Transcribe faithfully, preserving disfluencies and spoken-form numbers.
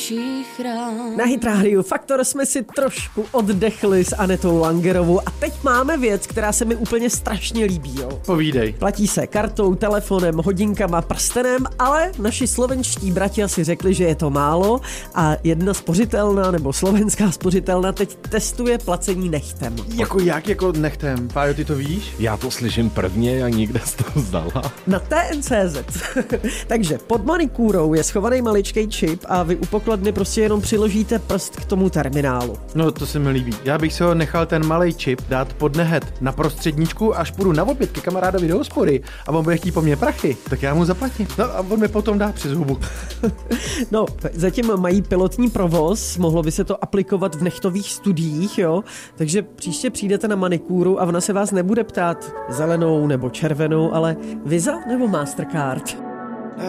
našich rán. Na Hit Radio Faktor jsme si trošku oddechli s Anetou Langerovou a teď máme věc, která se mi úplně strašně líbí. Jo. Povídej. Platí se kartou, telefonem, hodinkama, prstenem, ale naši slovenští bratia si řekli, že je to málo a jedna spořitelna nebo slovenská spořitelna teď testuje placení nechtem. Jako jak jako nechtem? Pájo, ty to víš? Já to slyším prvně a nikde z toho zdala. Na T N C Z. Takže pod manikúrou je schovaný maličkej čip a vy u pokladny prostě jenom přiložíte prst k tomu terminálu. No to se mi líbí. Já bych si ho nechal ten malej čip dát pod nehet na prostředničku, až půjdu na oběd ke kamarádovi do hospody a on bude chtít po mně prachy, tak já mu zaplatím. No a on mi potom dá přes hubu. No, zatím mají pilotní provoz, mohlo by se to aplikovat v nechtových studiích, jo, takže příště přijdete na manikúru a ona se vás nebude ptát zelenou nebo červenou, ale Visa nebo Mastercard.